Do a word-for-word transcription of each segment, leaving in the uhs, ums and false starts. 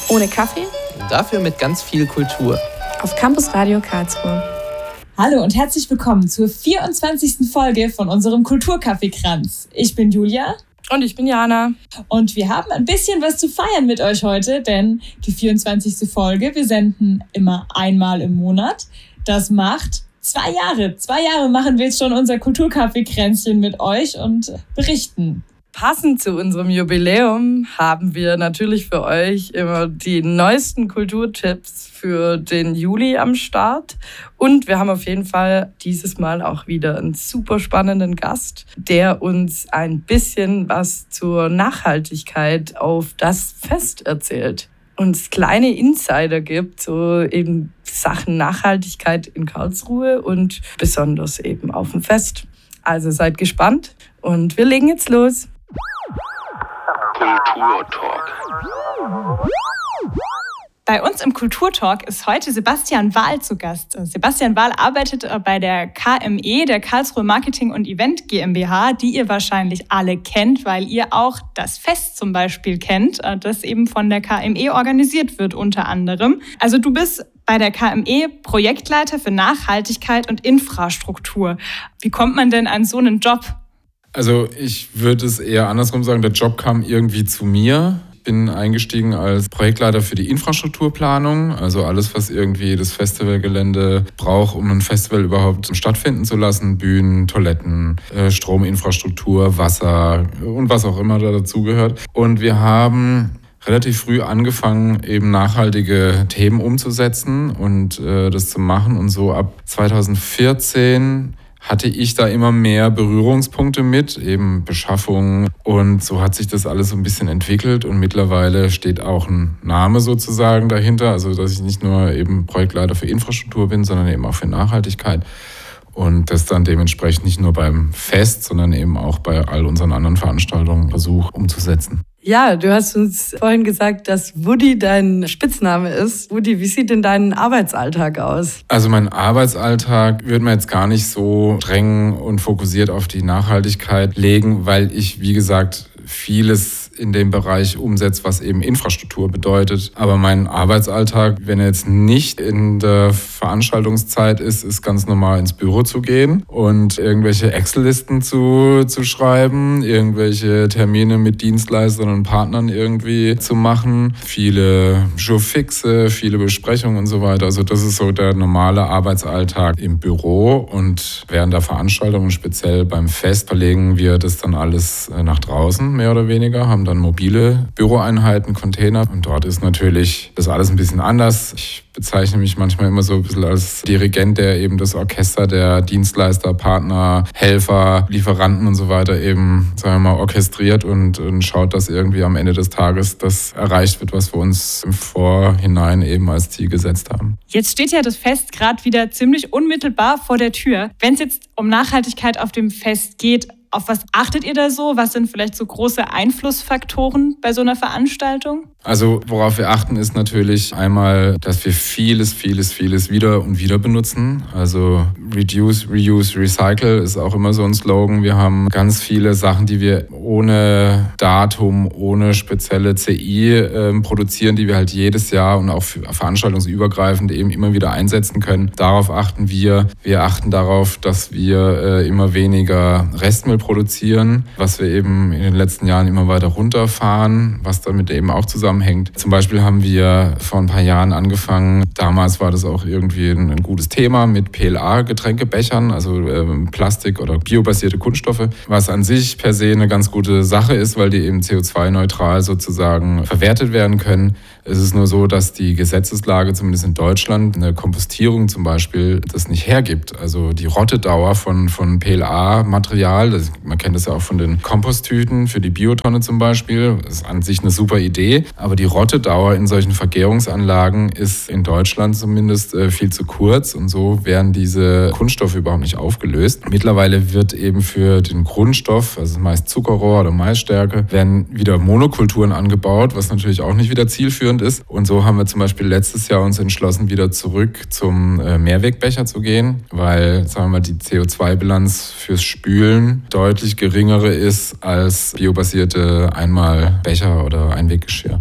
Ohne Kaffee? Dafür mit ganz viel Kultur. Auf Campus Radio Karlsruhe. Hallo und herzlich willkommen zur vierundzwanzigsten Folge von unserem Kulturkaffeekranz. Ich bin Julia. Und ich bin Jana. Und wir haben ein bisschen was zu feiern mit euch heute, denn die vierundzwanzigste Folge, wir senden immer einmal im Monat. Das macht zwei Jahre. Zwei Jahre machen wir jetzt schon unser Kulturkaffeekränzchen mit euch und berichten. Passend zu unserem Jubiläum haben wir natürlich für euch immer die neuesten Kulturtipps für den Juli am Start. Und wir haben auf jeden Fall dieses Mal auch wieder einen super spannenden Gast, der uns ein bisschen was zur Nachhaltigkeit auf das Fest erzählt. Uns kleine Insider gibt, so eben Sachen Nachhaltigkeit in Karlsruhe und besonders eben auf dem Fest. Also seid gespannt und wir legen jetzt los. Kulturtalk. Bei uns im Kulturtalk ist heute Sebastian Wahl zu Gast. Sebastian Wahl arbeitet bei der K M E, der Karlsruhe Marketing und Event GmbH, die ihr wahrscheinlich alle kennt, weil ihr auch das Fest zum Beispiel kennt, das eben von der K M E organisiert wird unter anderem. Also du bist bei der K M E Projektleiter für Nachhaltigkeit und Infrastruktur. Wie kommt man denn an so einen Job? Also ich würde es eher andersrum sagen, der Job kam irgendwie zu mir. Ich bin eingestiegen als Projektleiter für die Infrastrukturplanung, also alles, was irgendwie das Festivalgelände braucht, um ein Festival überhaupt stattfinden zu lassen. Bühnen, Toiletten, Strominfrastruktur, Wasser und was auch immer da dazugehört. Und wir haben relativ früh angefangen, eben nachhaltige Themen umzusetzen und äh, das zu machen. Und so ab zweitausendvierzehn hatte ich da immer mehr Berührungspunkte mit, eben Beschaffung. Und so hat sich das alles so ein bisschen entwickelt. Und mittlerweile steht auch ein Name sozusagen dahinter. Also dass ich nicht nur eben Projektleiter für Infrastruktur bin, sondern eben auch für Nachhaltigkeit. Und das dann dementsprechend nicht nur beim Fest, sondern eben auch bei all unseren anderen Veranstaltungen versuche umzusetzen. Ja, du hast uns vorhin gesagt, dass Woody dein Spitzname ist. Woody, wie sieht denn dein Arbeitsalltag aus? Also mein Arbeitsalltag würde man jetzt gar nicht so streng und fokussiert auf die Nachhaltigkeit legen, weil ich, wie gesagt, vieles in dem Bereich umsetzt, was eben Infrastruktur bedeutet. Aber mein Arbeitsalltag, wenn er jetzt nicht in der Veranstaltungszeit ist, ist ganz normal ins Büro zu gehen und irgendwelche Excel-Listen zu, zu schreiben, irgendwelche Termine mit Dienstleistern und Partnern irgendwie zu machen, viele Jourfixe, viele Besprechungen und so weiter. Also das ist so der normale Arbeitsalltag im Büro und während der Veranstaltung, speziell beim Fest, verlegen wir das dann alles nach draußen, mehr oder weniger, haben dann mobile Büroeinheiten, Container und dort ist natürlich das alles ein bisschen anders. Ich bezeichne mich manchmal immer so ein bisschen als Dirigent, der eben das Orchester der Dienstleister, Partner, Helfer, Lieferanten und so weiter eben, sagen wir mal, orchestriert und, und schaut, dass irgendwie am Ende des Tages das erreicht wird, was wir uns im Vorhinein eben als Ziel gesetzt haben. Jetzt steht ja das Fest gerade wieder ziemlich unmittelbar vor der Tür. Wenn es jetzt um Nachhaltigkeit auf dem Fest geht, auf was achtet ihr da so? Was sind vielleicht so große Einflussfaktoren bei so einer Veranstaltung? Also worauf wir achten, ist natürlich einmal, dass wir vieles, vieles, vieles wieder und wieder benutzen. Also Reduce, Reuse, Recycle ist auch immer so ein Slogan. Wir haben ganz viele Sachen, die wir ohne Datum, ohne spezielle C I äh, produzieren, die wir halt jedes Jahr und auch veranstaltungsübergreifend eben immer wieder einsetzen können. Darauf achten wir. Wir achten darauf, dass wir äh, immer weniger Restmüll produzieren, was wir eben in den letzten Jahren immer weiter runterfahren, was damit eben auch zusammenhängt. Zum Beispiel haben wir vor ein paar Jahren angefangen, damals war das auch irgendwie ein, ein gutes Thema mit P L A-Getränkebechern, also äh, Plastik oder biobasierte Kunststoffe, was an sich per se eine ganz gute Sache ist, weil die eben C O zwei neutral sozusagen verwertet werden können. Es ist nur so, dass die Gesetzeslage, zumindest in Deutschland, eine Kompostierung zum Beispiel das nicht hergibt. Also die Rottedauer von, von P L A-Material, das, man kennt das ja auch von den Komposttüten für die Biotonne zum Beispiel, das ist an sich eine super Idee, aber die Rottedauer in solchen Vergärungsanlagen ist in Deutschland zumindest äh, viel zu kurz und so werden diese Kunststoffe überhaupt nicht aufgelöst. Mittlerweile wird eben für den Grundstoff, also meist Zuckerrohr oder Maisstärke, werden wieder Monokulturen angebaut, was natürlich auch nicht wieder zielführend ist. Und so haben wir zum Beispiel letztes Jahr uns entschlossen, wieder zurück zum äh, Mehrwegbecher zu gehen, weil, sagen wir mal, die C O zwei Bilanz fürs Spülen deutlich geringere ist als biobasierte Einmalbecher oder Einweggeschirr.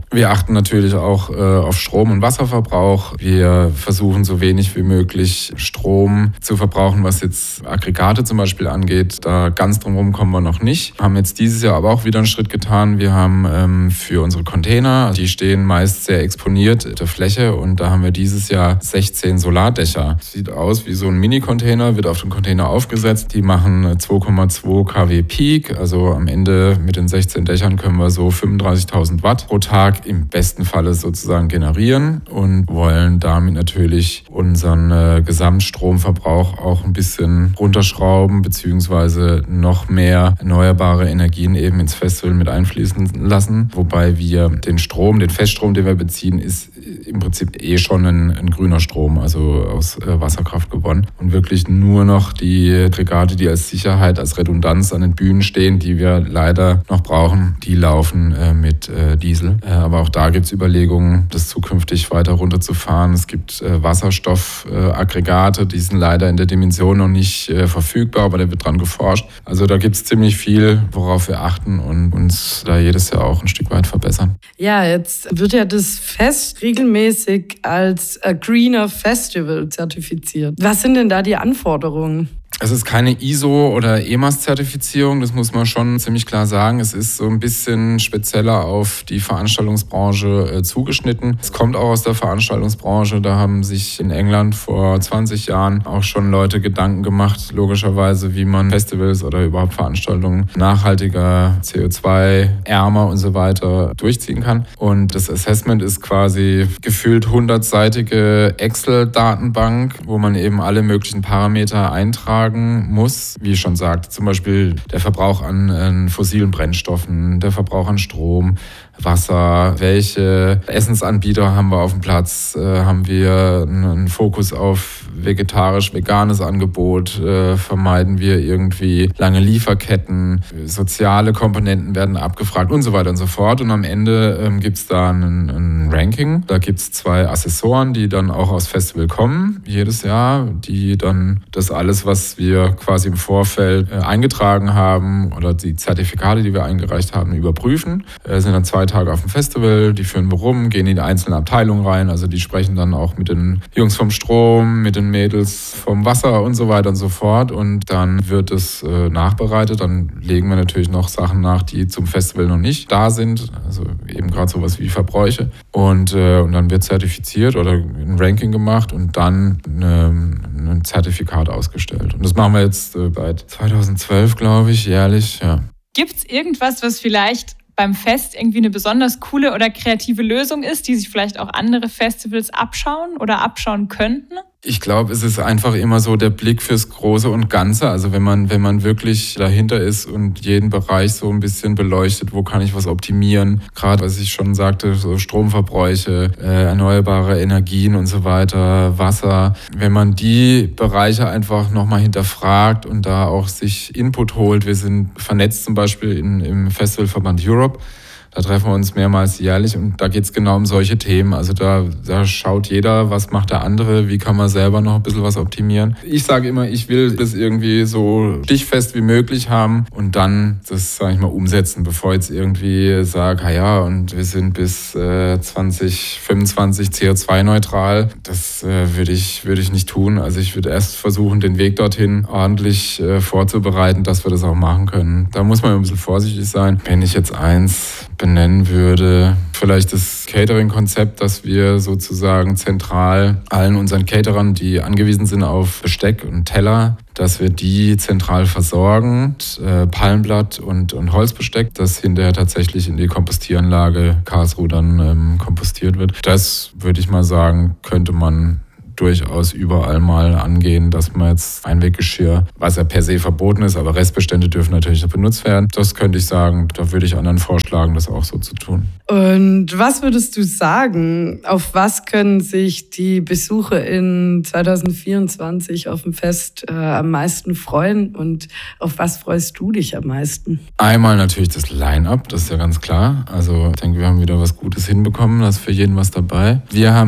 Wir achten natürlich auch äh, auf Strom- und Wasserverbrauch. Wir versuchen so wenig wie möglich Strom zu verbrauchen, was jetzt Aggregate zum Beispiel angeht. Da ganz drumherum kommen wir noch nicht. Haben jetzt dieses Jahr aber auch wieder einen Schritt getan. Wir haben ähm, für unsere Container, die stehen meist sehr exponiert in der Fläche und da haben wir dieses Jahr sechzehn Solardächer. Sieht aus wie so ein Mini-Container, wird auf den Container aufgesetzt. Die machen zwei Komma zwei Kilowatt Peak, also am Ende mit den sechzehn Dächern können wir so fünfunddreißigtausend Watt pro Tag im besten Falle sozusagen generieren und wollen damit natürlich unseren äh, Gesamtstromverbrauch auch ein bisschen runterschrauben beziehungsweise noch mehr erneuerbare Energien eben ins Festival mit einfließen lassen. Wobei wir den Strom, den Feststrom, den wir beziehen, ist im Prinzip eh schon ein, ein grüner Strom, also aus äh, Wasserkraft gewonnen. Und wirklich nur noch die Aggregate, die als Sicherheit, als Redundanz an den Bühnen stehen, die wir leider noch brauchen, die laufen äh, mit äh, Diesel. Äh, aber auch da gibt es Überlegungen, das zukünftig weiter runterzufahren. Es gibt äh, Wasserstoffaggregate, äh, die sind leider in der Dimension noch nicht äh, verfügbar, aber da wird dran geforscht. Also da gibt es ziemlich viel, worauf wir achten und uns da jedes Jahr auch ein Stück weit verbessern. Ja, jetzt wird ja das Fest regelmäßig als A Greener Festival zertifiziert. Was sind denn da die Anforderungen? Es ist keine I S O- oder E M A S-Zertifizierung, das muss man schon ziemlich klar sagen. Es ist so ein bisschen spezieller auf die Veranstaltungsbranche äh, zugeschnitten. Es kommt auch aus der Veranstaltungsbranche. Da haben sich in England vor zwanzig Jahren auch schon Leute Gedanken gemacht, logischerweise, wie man Festivals oder überhaupt Veranstaltungen nachhaltiger, C O zwei ärmer und so weiter durchziehen kann. Und das Assessment ist quasi gefühlt hundertseitige Excel-Datenbank, wo man eben alle möglichen Parameter eintragen muss, wie ich schon sagte, zum Beispiel der Verbrauch an, an fossilen Brennstoffen, der Verbrauch an Strom, Wasser, welche Essensanbieter haben wir auf dem Platz, äh, haben wir einen Fokus auf vegetarisch-veganes Angebot, äh, vermeiden wir irgendwie lange Lieferketten, soziale Komponenten werden abgefragt und so weiter und so fort. Und am Ende ähm, gibt es da ein, ein Ranking. Da gibt es zwei Assessoren, die dann auch aus Festival kommen, jedes Jahr, die dann das alles, was wir quasi im Vorfeld äh, eingetragen haben oder die Zertifikate, die wir eingereicht haben, überprüfen. Äh, sind dann zwei Tage auf dem Festival, die führen wir rum, gehen in die einzelnen Abteilungen rein, also die sprechen dann auch mit den Jungs vom Strom, mit den Mädels vom Wasser und so weiter und so fort und dann wird es äh, nachbereitet, dann legen wir natürlich noch Sachen nach, die zum Festival noch nicht da sind, also eben gerade sowas wie Verbräuche und, äh, und dann wird zertifiziert oder ein Ranking gemacht und dann eine, ein Zertifikat ausgestellt und das machen wir jetzt äh, seit zweitausendzwölf, glaube ich, jährlich, ja. Gibt es irgendwas, was vielleicht beim Fest irgendwie eine besonders coole oder kreative Lösung ist, die sich vielleicht auch andere Festivals abschauen oder abschauen könnten? Ich glaube, es ist einfach immer so der Blick fürs Große und Ganze. Also wenn man, wenn man wirklich dahinter ist und jeden Bereich so ein bisschen beleuchtet, wo kann ich was optimieren? Gerade, was ich schon sagte, so Stromverbräuche, äh, erneuerbare Energien und so weiter, Wasser. Wenn man die Bereiche einfach nochmal hinterfragt und da auch sich Input holt. Wir sind vernetzt zum Beispiel in, im Festivalverband Europe. Da treffen wir uns mehrmals jährlich und da geht es genau um solche Themen. Also da, da schaut jeder, was macht der andere, wie kann man selber noch ein bisschen was optimieren. Ich sage immer, ich will das irgendwie so stichfest wie möglich haben und dann das, sage ich mal, umsetzen, bevor ich jetzt irgendwie sage, ah ja, und wir sind bis äh, zwanzig fünfundzwanzig C O zwei neutral. Das äh, würde ich, würd ich nicht tun. Also ich würde erst versuchen, den Weg dorthin ordentlich äh, vorzubereiten, dass wir das auch machen können. Da muss man ein bisschen vorsichtig sein. Wenn ich jetzt eins benennen würde, vielleicht das Catering-Konzept, dass wir sozusagen zentral allen unseren Caterern, die angewiesen sind auf Besteck und Teller, dass wir die zentral versorgen, äh, Palmblatt und, und Holzbesteck, das hinterher tatsächlich in die Kompostieranlage Karlsruhe dann ähm, kompostiert wird. Das würde ich mal sagen, könnte man durchaus überall mal angehen, dass man jetzt Einweggeschirr, was ja per se verboten ist, aber Restbestände dürfen natürlich noch benutzt werden. Das könnte ich sagen, da würde ich anderen vorschlagen, das auch so zu tun. Und was würdest du sagen, auf was können sich die Besucher in zwanzig vierundzwanzig auf dem Fest äh, am meisten freuen und auf was freust du dich am meisten? Einmal natürlich das Line-Up, das ist ja ganz klar. Also ich denke, wir haben wieder was Gutes hinbekommen, da ist für jeden was dabei. Wir haben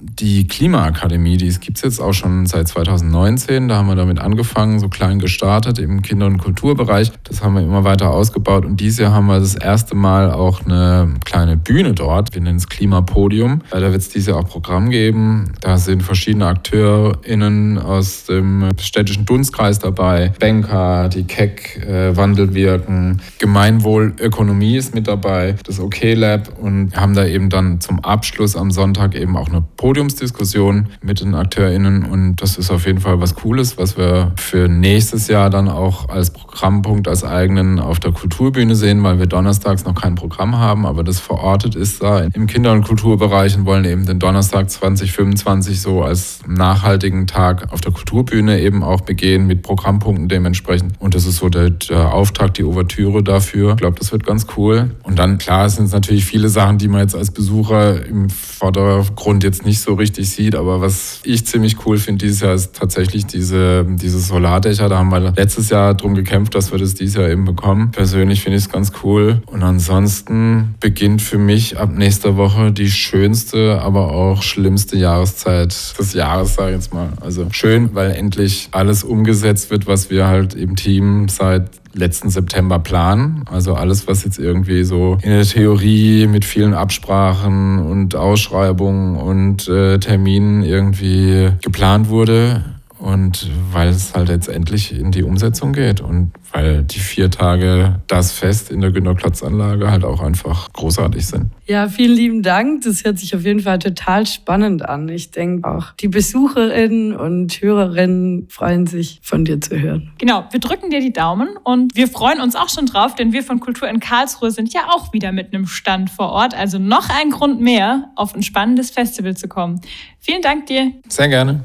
die Klimaakademie, die gibt es jetzt auch schon seit zweitausendneunzehn. Da haben wir damit angefangen, so klein gestartet im Kinder- und Kulturbereich. Das haben wir immer weiter ausgebaut und dieses Jahr haben wir das erste Mal auch eine kleine Bühne dort. Wir nennen es Klimapodium. Da wird es dieses Jahr auch Programm geben. Da sind verschiedene AkteurInnen aus dem städtischen Dunstkreis dabei. Banker, die Keck, äh, Wandelwirken, Gemeinwohlökonomie ist mit dabei, das OK-Lab und haben da eben dann zum Abschluss am Sonntag eben auch eine Podiumsdiskussion mit den AkteurInnen und das ist auf jeden Fall was Cooles, was wir für nächstes Jahr dann auch als Programmpunkt, als eigenen auf der Kulturbühne sehen, weil wir donnerstags noch kein Programm haben, aber das verortet ist da im Kinder- und Kulturbereich und wollen eben den Donnerstag zwanzig fünfundzwanzig so als nachhaltigen Tag auf der Kulturbühne eben auch begehen mit Programmpunkten dementsprechend und das ist so der, der Auftakt, die Ouvertüre dafür. Ich glaube, das wird ganz cool. Und dann, klar, sind es natürlich viele Sachen, die man jetzt als Besucher im Vordergrund jetzt nicht so richtig sieht, aber was ich ziemlich cool finde dieses Jahr ist tatsächlich diese, diese Solardächer. Da haben wir letztes Jahr drum gekämpft, dass wir das dieses Jahr eben bekommen. Persönlich finde ich es ganz cool. Und ansonsten beginnt für mich ab nächster Woche die schönste, aber auch schlimmste Jahreszeit des Jahres, sage ich jetzt mal. Also schön, weil endlich alles umgesetzt wird, was wir halt im Team seit letzten September planen. Also alles, was jetzt irgendwie so in der Theorie mit vielen Absprachen und Ausschreibungen und äh, Terminen irgendwie geplant wurde. Und weil es halt jetzt endlich in die Umsetzung geht und weil die vier Tage das Fest in der Günter-Klotz-Anlage halt auch einfach großartig sind. Ja, vielen lieben Dank. Das hört sich auf jeden Fall total spannend an. Ich denke auch, die Besucherinnen und Hörerinnen freuen sich, von dir zu hören. Genau, wir drücken dir die Daumen und wir freuen uns auch schon drauf, denn wir von Kultur in Karlsruhe sind ja auch wieder mit einem Stand vor Ort. Also noch ein Grund mehr, auf ein spannendes Festival zu kommen. Vielen Dank dir. Sehr gerne.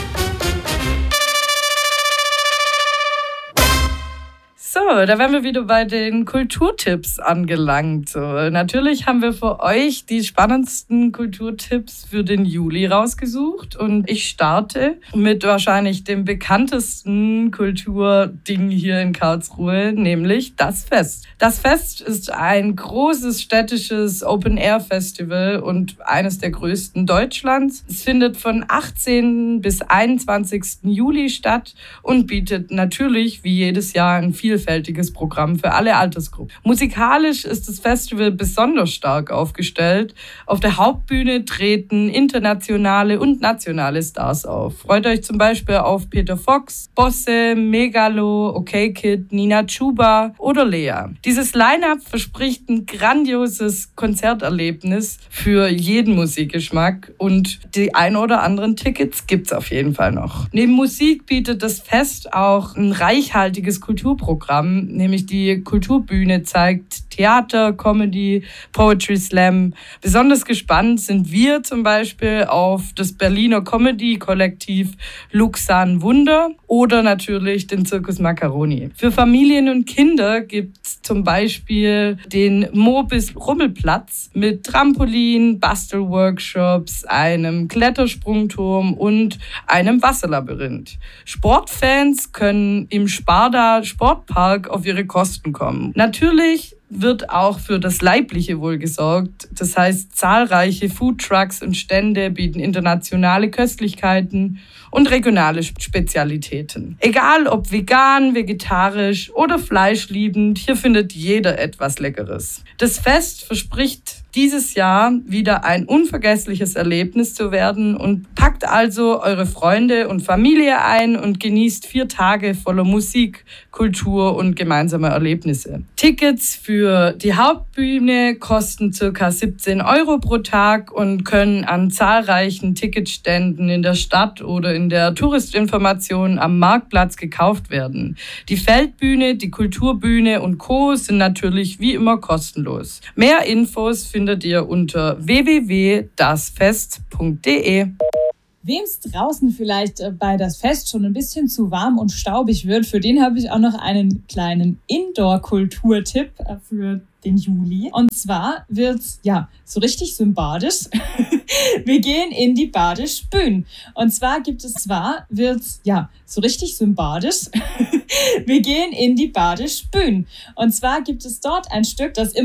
So, da wären wir wieder bei den Kulturtipps angelangt. So, natürlich haben wir für euch die spannendsten Kulturtipps für den Juli rausgesucht. Und ich starte mit wahrscheinlich dem bekanntesten Kulturding hier in Karlsruhe, nämlich das Fest. Das Fest ist ein großes städtisches Open-Air-Festival und eines der größten Deutschlands. Es findet von achtzehnten bis einundzwanzigsten Juli statt und bietet natürlich wie jedes Jahr ein vielfältiges Programm für alle Altersgruppen. Musikalisch ist das Festival besonders stark aufgestellt. Auf der Hauptbühne treten internationale und nationale Stars auf. Freut euch zum Beispiel auf Peter Fox, Bosse, Megalo, OK Kid, Nina Chuba oder Lea. Dieses Line-Up verspricht ein grandioses Konzerterlebnis für jeden Musikgeschmack und die ein oder anderen Tickets gibt's auf jeden Fall noch. Neben Musik bietet das Fest auch ein reichhaltiges Kulturprogramm, nämlich die Kulturbühne zeigt Theater, Comedy, Poetry Slam. Besonders gespannt sind wir zum Beispiel auf das Berliner Comedy-Kollektiv Luxan Wunder oder natürlich den Zirkus Macaroni. Für Familien und Kinder gibt es zum Beispiel den Mobis Rummelplatz mit Trampolin, Bastelworkshops, einem Klettersprungturm und einem Wasserlabyrinth. Sportfans können im Sparda Sportpark auf ihre Kosten kommen. Natürlich wird auch für das Leibliche wohl gesorgt. Das heißt, zahlreiche Foodtrucks und Stände bieten internationale Köstlichkeiten und regionale Spezialitäten. Egal ob vegan, vegetarisch oder fleischliebend, hier findet jeder etwas Leckeres. Das Fest verspricht dieses Jahr wieder ein unvergessliches Erlebnis zu werden und packt also eure Freunde und Familie ein und genießt vier Tage voller Musik, Kultur und gemeinsamer Erlebnisse. Tickets für die Hauptbühne kosten ca. siebzehn Euro pro Tag und können an zahlreichen Ticketständen in der Stadt oder in der Touristinformation am Marktplatz gekauft werden. Die Feldbühne, die Kulturbühne und Co. sind natürlich wie immer kostenlos. Mehr Infos findet findet ihr unter w w w punkt das fest punkt d e. Wem es draußen vielleicht bei das Fest schon ein bisschen zu warm und staubig wird, für den habe ich auch noch einen kleinen Indoor-Kulturtipp für den Juli. Und zwar wird's ja so richtig symbadisch. Wir gehen in die Badespühn. Und zwar gibt es zwar wird's ja so richtig symbadisch. Wir gehen in die Badespün. Und zwar gibt es dort ein Stück, das immer